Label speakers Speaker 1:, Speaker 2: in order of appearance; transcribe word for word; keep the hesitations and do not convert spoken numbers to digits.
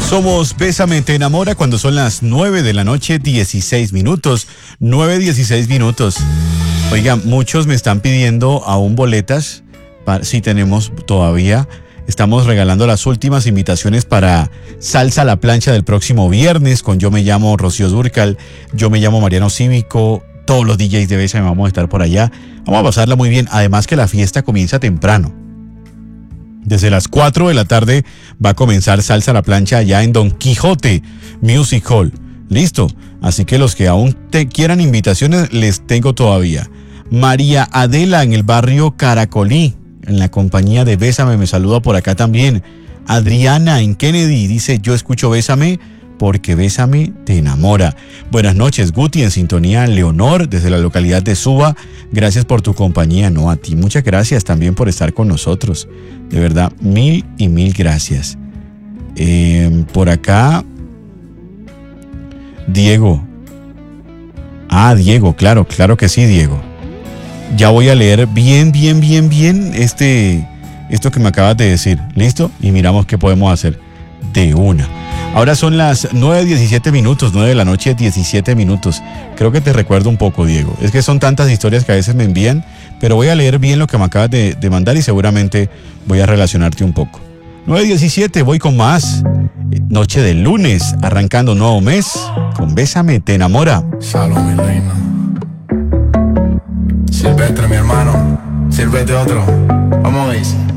Speaker 1: Somos Bésame Te Enamora cuando son las nueve de la noche, dieciséis minutos. nueve, dieciséis minutos. Oiga, muchos me están pidiendo aún boletas. Para, si tenemos todavía, estamos regalando las últimas invitaciones para Salsa a la Plancha del próximo viernes con Yo Me Llamo Rocío Dúrcal, Yo Me Llamo Mariano Cívico, todos los D Js de Bésame vamos a estar por allá. Vamos a pasarla muy bien, además que la fiesta comienza temprano. Desde las cuatro de la tarde va a comenzar Salsa a la Plancha allá en Don Quijote Music Hall. Listo. Así que los que aún te quieran invitaciones, les tengo todavía. María Adela en el barrio Caracolí, en la compañía de Bésame, me saluda por acá también. Adriana en Kennedy dice: yo escucho Bésame porque Bésame te enamora. Buenas noches, Guti, en sintonía. Leonor, desde la localidad de Suba, gracias por tu compañía. No, a ti, muchas gracias también por estar con nosotros. De verdad, mil y mil gracias. Eh, por acá, Diego. Ah, Diego, claro, claro que sí, Diego. Ya voy a leer bien, bien, bien, bien este, esto que me acabas de decir. ¿Listo? Y miramos qué podemos hacer de una. Ahora son las nueve diecisiete minutos, nueve de la noche, diecisiete minutos. Creo que te recuerdo un poco, Diego. Es que son tantas historias que a veces me envían, pero voy a leer bien lo que me acabas de, de mandar y seguramente voy a relacionarte un poco. nueve diecisiete, voy con más. Noche de lunes, arrancando nuevo mes con Bésame Te Enamora.
Speaker 2: Shalom, mi reina. Silvestre, mi hermano. Sírvete otro. Vamos a ver.